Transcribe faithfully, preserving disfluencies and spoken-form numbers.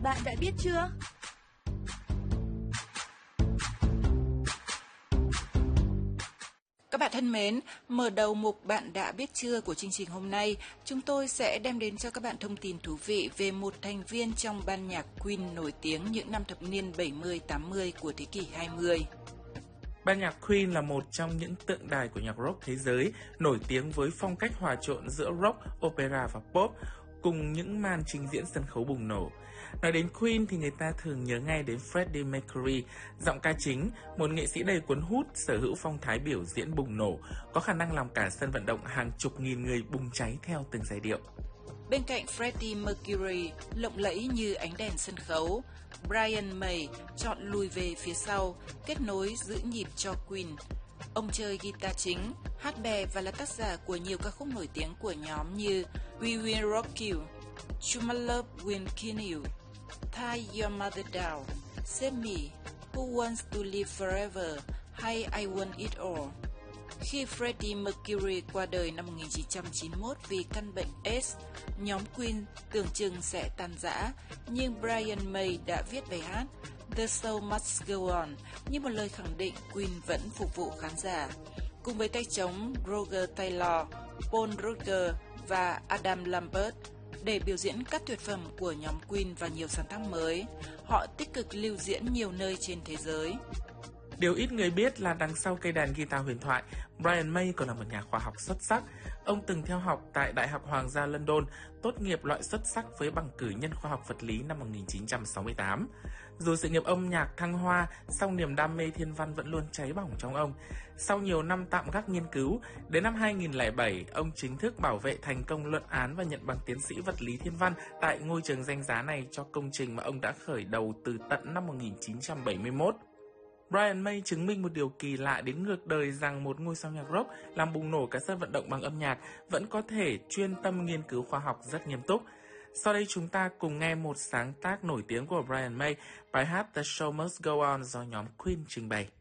Bạn đã biết chưa? Các bạn thân mến, mở đầu mục Bạn đã biết chưa của chương trình hôm nay, chúng tôi sẽ đem đến cho các bạn thông tin thú vị về một thành viên trong ban nhạc Queen nổi tiếng những năm thập niên bảy mươi tám mươi của thế kỷ hai mươi. Ban nhạc Queen là một trong những tượng đài của nhạc rock thế giới, nổi tiếng với phong cách hòa trộn giữa rock, opera và pop, cùng những màn trình diễn sân khấu bùng nổ. Nói đến Queen thì người ta thường nhớ ngay đến Freddie Mercury, giọng ca chính, một nghệ sĩ đầy cuốn hút, sở hữu phong thái biểu diễn bùng nổ, có khả năng làm cả sân vận động hàng chục nghìn người bùng cháy theo từng giai điệu. Bên cạnh Freddie Mercury, lộng lẫy như ánh đèn sân khấu, Brian May chọn lùi về phía sau, kết nối giữ nhịp cho Queen. Ông chơi guitar chính, hát bè và là tác giả của nhiều ca khúc nổi tiếng của nhóm như We Will Rock You, To My Love Will Kill You, Tie Your Mother Down, Save Me, Who Wants to Live Forever hay I Want It All. Khi Freddie Mercury qua đời năm một nghìn chín trăm chín mươi mốt vì căn bệnh AIDS, nhóm Queen tưởng chừng sẽ tan rã, nhưng Brian May đã viết bài hát The Show Must Go On như một lời khẳng định Queen vẫn phục vụ khán giả. Cùng với tay trống Roger Taylor, Paul Rodgers và Adam Lambert để biểu diễn các tuyệt phẩm của nhóm Queen và nhiều sáng tác mới, họ tích cực lưu diễn nhiều nơi trên thế giới. Điều ít người biết là đằng sau cây đàn guitar huyền thoại, Brian May còn là một nhà khoa học xuất sắc. Ông từng theo học tại Đại học Hoàng gia London, tốt nghiệp loại xuất sắc với bằng cử nhân khoa học vật lý năm một nghìn chín trăm sáu mươi tám. Dù sự nghiệp âm nhạc thăng hoa, song niềm đam mê thiên văn vẫn luôn cháy bỏng trong ông. Sau nhiều năm tạm gác nghiên cứu, đến năm hai nghìn lẻ bảy, ông chính thức bảo vệ thành công luận án và nhận bằng tiến sĩ vật lý thiên văn tại ngôi trường danh giá này cho công trình mà ông đã khởi đầu từ tận năm một nghìn chín trăm bảy mươi mốt. Brian May chứng minh một điều kỳ lạ đến ngược đời rằng một ngôi sao nhạc rock làm bùng nổ cả sân vận động bằng âm nhạc vẫn có thể chuyên tâm nghiên cứu khoa học rất nghiêm túc. Sau đây chúng ta cùng nghe một sáng tác nổi tiếng của Brian May, bài hát The Show Must Go On do nhóm Queen trình bày.